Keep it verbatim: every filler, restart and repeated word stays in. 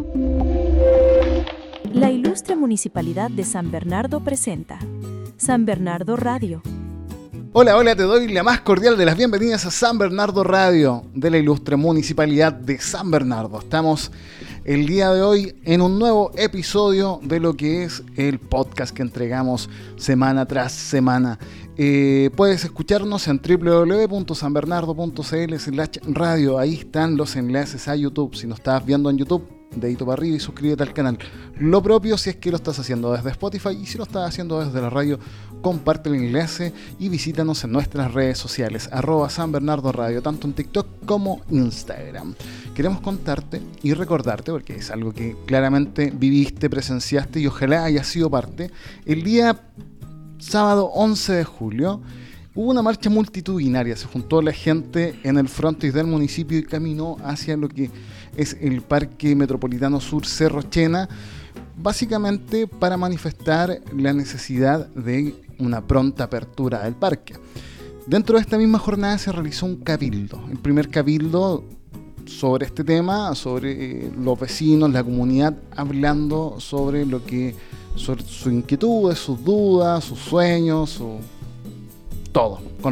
La Ilustre Municipalidad de San Bernardo presenta San Bernardo Radio. Hola, hola, te doy la más cordial de las bienvenidas a San Bernardo Radio de la Ilustre Municipalidad de San Bernardo. Estamos el día de hoy en un nuevo episodio de lo que es el podcast que entregamos semana tras semana. Eh, puedes escucharnos en w w w punto san bernardo punto c l slash radio. Ahí están los enlaces a YouTube. Si nos estás viendo en YouTube, dedito para arriba y suscríbete al canal. Lo propio si es que lo estás haciendo desde Spotify, y si lo estás haciendo desde la radio, comparte el enlace y visítanos en nuestras redes sociales, arroba San Bernardo Radio, tanto en TikTok como Instagram. Queremos contarte y recordarte, porque es algo que claramente viviste, presenciaste y ojalá haya sido parte. El día sábado once de julio hubo una marcha multitudinaria. Se juntó la gente en el frontis del municipio y caminó hacia lo que es el Parque Metropolitano Sur Cerro Chena, básicamente para manifestar la necesidad de una pronta apertura del parque. Dentro de esta misma jornada se realizó un cabildo, el primer cabildo sobre este tema, sobre eh, los vecinos, la comunidad, hablando sobre lo que, sobre sus inquietudes, sus dudas, sus sueños, su todo. Con